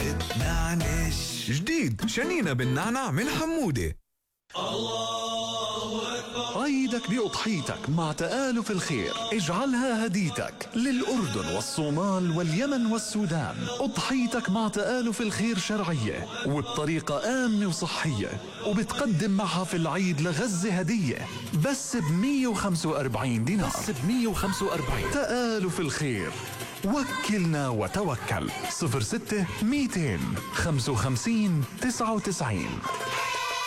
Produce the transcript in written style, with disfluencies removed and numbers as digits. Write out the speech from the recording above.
بتنعنش. جديد شنينة بالنعناع من حمودة. عيدك بأضحيتك مع تآلف الخير، اجعلها هديتك للأردن والصومال واليمن والسودان. أضحيتك مع تآلف الخير شرعية وبطريقة آمنة وصحية، وبتقدم معها في العيد لغزة هدية بس ب145 دينار. بس ب145. تآلف الخير، وكلنا وتوكل. 06 200 55 99.